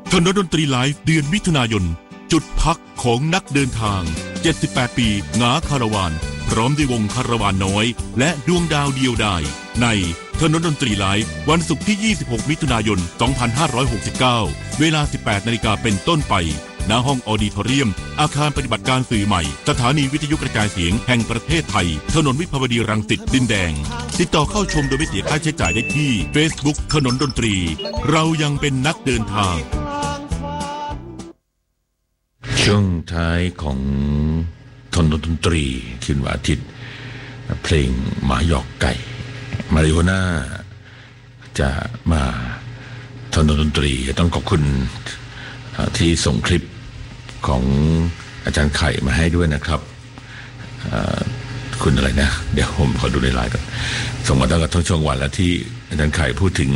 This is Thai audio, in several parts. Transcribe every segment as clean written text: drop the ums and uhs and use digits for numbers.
ถนนดนตรีไลฟ์เดือนมิถุนายนจุดพักของนักเดินทาง78ปีหงาคาราวานพร้อมด้วยวงคาราวานน้อยและดวงดาวเดียวดายในถนนดนตรีไลฟ์วันศุกร์ที่26มิถุนายน2569เวลา 18 นาฬิกาเป็นต้นไปณห้องออดิทอเรียมอาคารปฏิบัติการสื่อใหม่สถานีวิทยุกระจายเสียงแห่งประเทศไทยถนนวิภาวดีรังสิตดินแดงติดต่อเข้าชมโดยไม่เสียค่าใช้จ่ายได้ที่ Facebook ถนนดนตรีเรายังเป็นนักเดินทางช่วงท้ายของถนนดนตรีคืนวันอาทิตย์เพลงหมาหยอกไก่มาริโอน่าจะมาถนนดนตรีต้องขอบคุณที่ส่งคลิปของอาจารย์ไข่มาให้ด้วยนะครับคุณอะไรนะเดี๋ยวผมขอดูในไลน์ก่อนส่งมาตั้งแต่ทั้งช่วงวันแล้วที่อาจารย์ไข่พูดถึง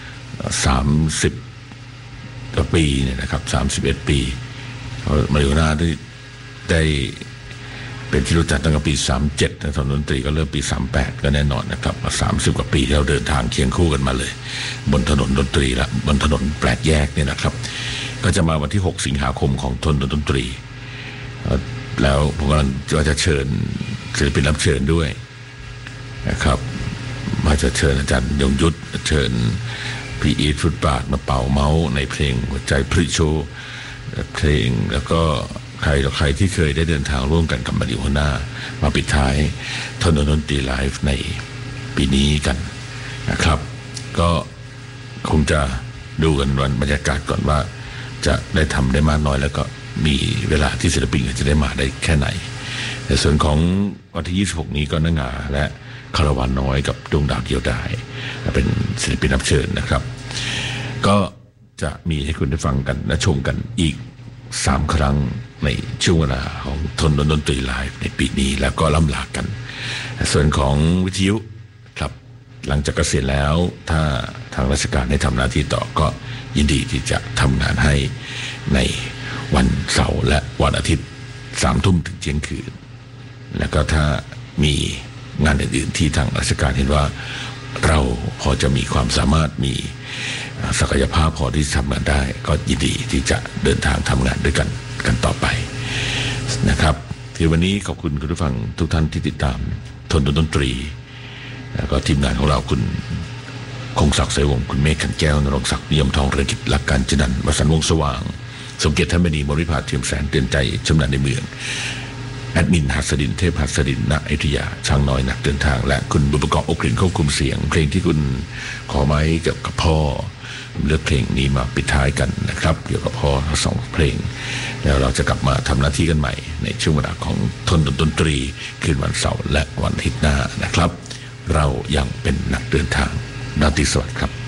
30กว่าปีเนี่ยนะครับ31ปีมาริโอน่าได้เป็นที่รู้จักตั้งแต่ปี37นะถนนดนตรีก็เริ่มปี38ก็แน่นอนนะครับ30กว่าปีที่เราเดินทางเคียงคู่กันมาเลยบนถนนดนตรีละบนถนนแปลกแยกเนี่ยนะครับก็จะมาวันที่6สิงหาคมของถนนดนตรีแล้วผมกำลังจะเชิญศิลปินรับเชิญด้วยนะครับมาจะเชิญอาจารย์ยงยุทธเชิญพี่อีทฟุตบาทมาเป่าเมาส์ในเพลงหัวใจพริโชเพลงแล้วก็ใครที่เคยได้เดินทางร่วมกันกับมาริโอน่ามาปิดท้ายถนนดนตรีไลฟ์ในปีนี้กันนะครับก็คงจะดูกันวันบรรยากาศก่อนว่าจะได้ทำได้มากน้อยแล้วก็มีเวลาที่ศิลปินจะได้มาได้แค่ไหนในส่วนของวันที่26นี้ก็นางาและคาราวานน้อยกับดวงดาวเดียวดายเป็นศิลปินรับเชิญนะครับก็จะมีให้คุณได้ฟังกันและชมกันอีก3ครั้งในช่วงเวลาของถนนดนตรีไลฟ์ในปีนี้แล้วก็ล่ำลากันส่วนของวิทยุครับหลังจากเกษียณแล้วถ้าทางราชการให้ทำหน้าที่ต่อก็ยินดีที่จะทำงานให้ในวันเสาร์และวันอาทิตย์3 ทุ่มถึงเที่ยงคืนแล้วก็ถ้ามีงานอื่นๆที่ทางราชการเห็นว่าเราพอจะมีความสามารถมีศักยภาพพอที่จะทำงานได้ก็ยินดีที่จะเดินทางทำงานด้วยกันต่อไปนะครับที่วันนี้ขอบคุณคุณผู้ฟังทุกท่านที่ติดตามถนนดนตรีแล้วก็ทีมงานของเราคุณคงศักดิ์เสวงคุณเมฆขันแก้วนรงศักดิ์นิยมทองเรืองกิจหลักการจนันวสันต์วงสว่างสมเกียรติท่านบดีบริพาเทียมแสนเตือนใจชำนาญในเมืองแอดมินหัสดินเทพหัสดินณอยุธยาช่างน้อยนักเดินทางและคุณบุญประกอบอกลิ่นควบคุมเสียงเพลงที่คุณขอไม้เกี่ยวกับพ่อเลือกเพลงนี้มาปิดท้ายกันนะครับเกี่ยวกับพ่อทั้ง2เพลงแล้วเราจะกลับมาทำหน้าที่กันใหม่ในช่วงเวลาของถนนดนตรีคืนวันเสาร์และวันอาทิตย์หน้านะครับเรายังเป็นนักเดินทางราตรีสวัสดิ์ครับ